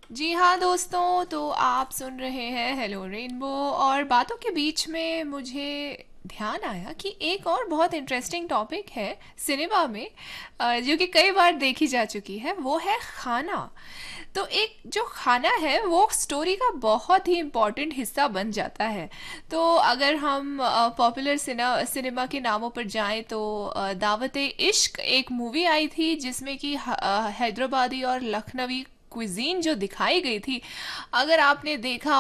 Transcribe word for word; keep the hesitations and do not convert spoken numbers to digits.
जी हाँ दोस्तों, तो आप सुन रहे हैं हेलो रेनबो। और बातों के बीच में मुझे ध्यान आया कि एक और बहुत इंटरेस्टिंग टॉपिक है सिनेमा में, अ, जो कि कई बार देखी जा चुकी है, वो है खाना। तो एक जो खाना है वो स्टोरी का बहुत ही इम्पोर्टेंट हिस्सा बन जाता है। तो अगर हम पॉपुलर सिनेमा के नामों पर जाएं तो अ, दावत ए इश्क एक मूवी आई थी जिसमें कि ह- अ, हैदराबादी और लखनवी क्विजीन जो दिखाई गई थी। अगर आपने देखा